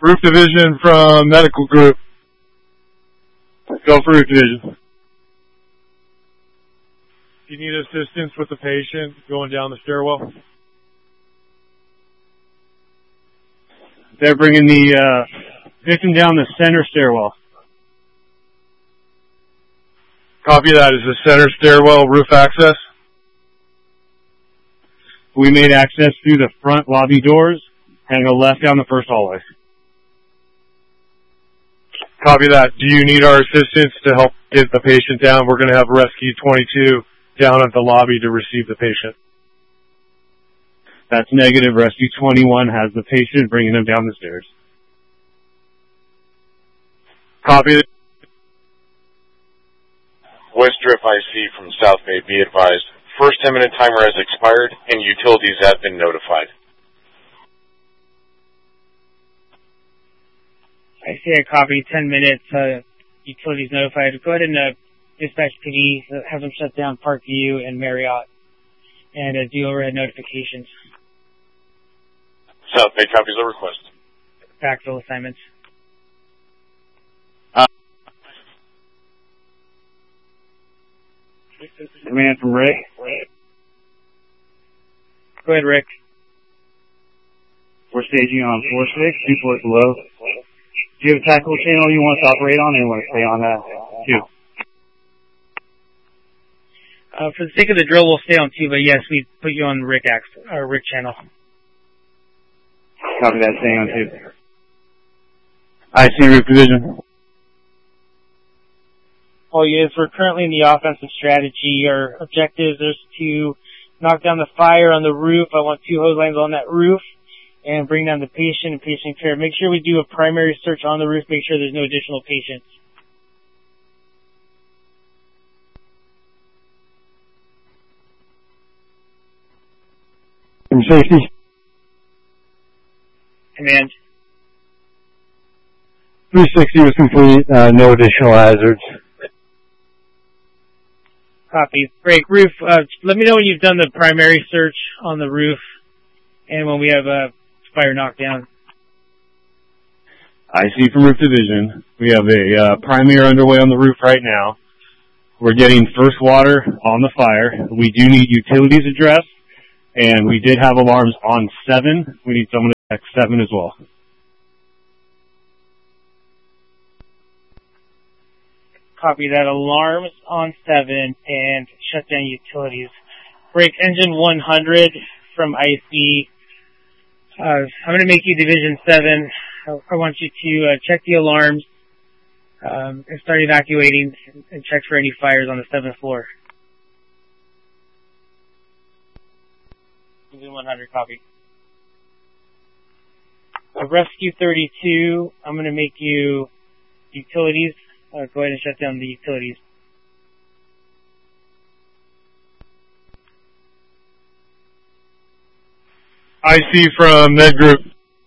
Roof Division from Medical Group. Go for Roof Division. If you need assistance with the patient going down the stairwell. They're bringing the victim down the center stairwell. Copy that. Is the center stairwell roof access? We made access through the front lobby doors and go left down the first hallway. Copy that. Do you need our assistance to help get the patient down? We're going to have Rescue 22 down at the lobby to receive the patient. That's negative. Rescue 21 has the patient, bringing him down the stairs. Copy. West Drift IC from South Bay, be advised. First 10-minute timer has expired and utilities have been notified. I see a copy, 10 minutes, utilities notified. Go ahead and dispatch PD, have them shut down Parkview and Marriott, and do overhead notifications. South Bay copies the request. Backfill assignments. Command from Rick. Go ahead, Rick. We're staging on 4-6, 2 floors below. Do you have a tactical channel you want us to operate on, or you want to stay on that? 2. For the sake of the drill, we'll stay on 2, but yes, we put you on Rick channel. Copy that, staying on 2. I see Roof Division. All units, we're currently in the offensive strategy. Our objectives is to knock down the fire on the roof. I want 2 hose lines on that roof and bring down the patient and patient care. Make sure we do a primary search on the roof. Make sure there's no additional patients. From safety. Command. 360 was complete. No additional hazards. Copy. Break. Roof, let me know when you've done the primary search on the roof and when we have a fire knockdown. I see from Roof Division. We have a primary underway on the roof right now. We're getting first water on the fire. We do need utilities addressed, and we did have alarms on 7. We need someone to check 7 as well. Copy that. Alarms on 7 and shut down utilities. Break engine 100 from IC. I'm going to make you Division 7. I want you to check the alarms and start evacuating and check for any fires on the 7th floor. Division 100, copy. Rescue 32, I'm going to make you utilities. Go ahead and shut down the utilities. I see from Med Group.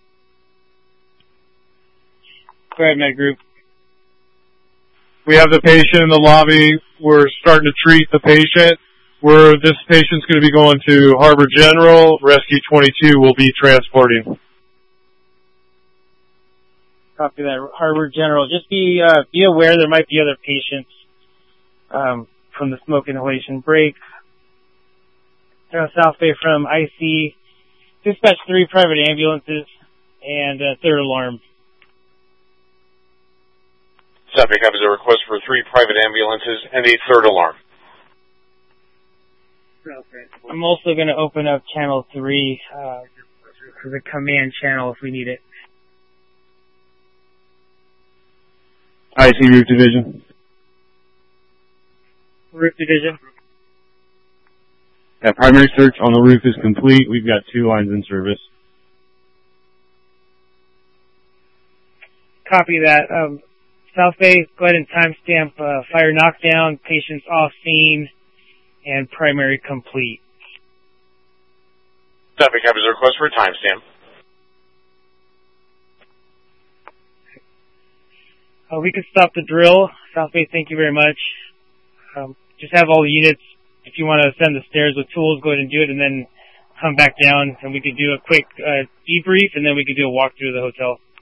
Go ahead, Med Group. We have the patient in the lobby. We're starting to treat the patient. This patient's going to be going to Harbor General. Rescue 22 will be transporting. Copy that. Harbor General. Just be aware there might be other patients from the smoke inhalation. Break. South Bay from IC. Dispatch 3 private ambulances and 3rd alarm. South Bay copies a request for 3 private ambulances and a 3rd alarm. I'm also going to open up channel 3 for the command channel if we need it. I see Roof Division. Roof Division. That primary search on the roof is complete. We've got 2 lines in service. Copy that. South Bay, go ahead and timestamp fire knockdown, patients off scene, and primary complete. South Bay copies a request for a timestamp. We could stop the drill. South Bay, thank you very much. Just have all the units. If you want to ascend the stairs with tools, go ahead and do it, and then come back down, and we could do a quick debrief, and then we could do a walk through the hotel.